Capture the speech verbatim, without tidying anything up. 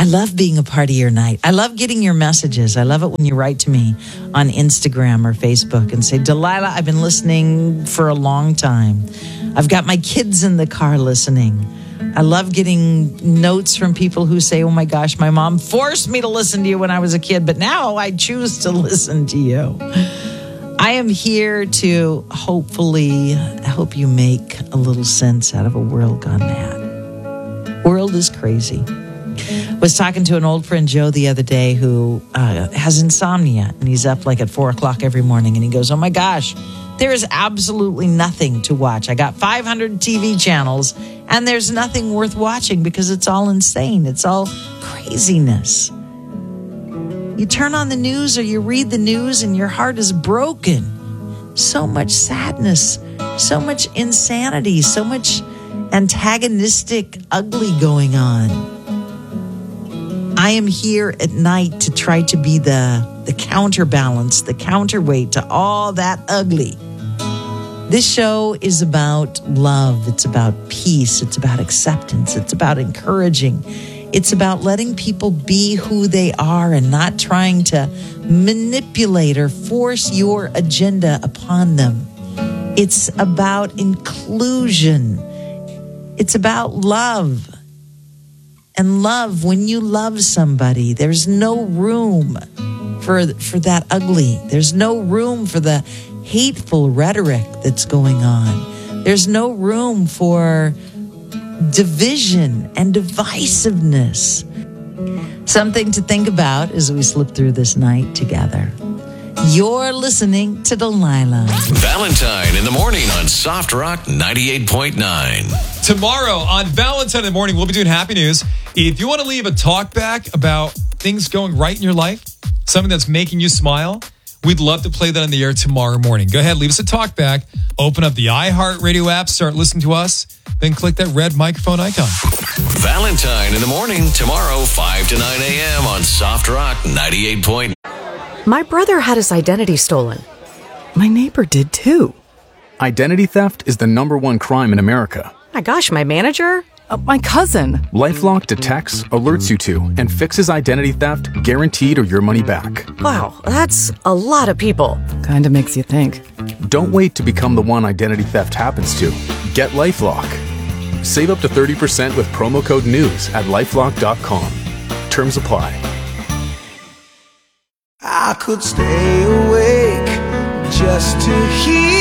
I love being a part of your night. I love getting your messages. I love it when you write to me on Instagram or Facebook and say, Delilah, I've been listening for a long time. I've got my kids in the car listening. I love getting notes from people who say, oh my gosh, my mom forced me to listen to you when I was a kid, but now I choose to listen to you. I am here to hopefully help you make a little sense out of a world gone mad. World is crazy. I was talking to an old friend, Joe, the other day who uh, has insomnia, and he's up like at four o'clock every morning, and he goes, oh my gosh, there is absolutely nothing to watch. I got five hundred T V channels, and there's nothing worth watching because it's all insane. It's all craziness. You turn on the news or you read the news and your heart is broken. So much sadness, so much insanity, so much antagonistic, ugly going on. I am here at night to try to be the, the counterbalance, the counterweight to all that ugly. This show is about love. It's about peace. It's about acceptance. It's about encouraging. It's about letting people be who they are and not trying to manipulate or force your agenda upon them. It's about inclusion. It's about love. And love, when you love somebody, there's no room for, for that ugly. There's no room for the hateful rhetoric that's going on. There's no room for division and divisiveness. Something to think about as we slip through this night together. You're listening to Delilah. Valentine in the morning on Soft Rock ninety-eight point nine. Tomorrow on Valentine in the morning, we'll be doing Happy News. If you want to leave a talk back about things going right in your life, something that's making you smile, we'd love to play that on the air tomorrow morning. Go ahead, leave us a talk back. Open up the iHeartRadio app, start listening to us, then click that red microphone icon. Valentine in the morning, tomorrow, five to nine a.m. on Soft Rock ninety-eight point nine. My brother had his identity stolen. My neighbor did too. Identity theft is the number one crime in America. My gosh, my manager? Uh, my cousin. LifeLock detects, alerts you to, and fixes identity theft guaranteed or your money back. Wow, that's a lot of people. Kinda makes you think. Don't wait to become the one identity theft happens to. Get LifeLock. Save up to thirty percent with promo code NEWS at lifelock dot com. Terms apply. I could stay awake just to hear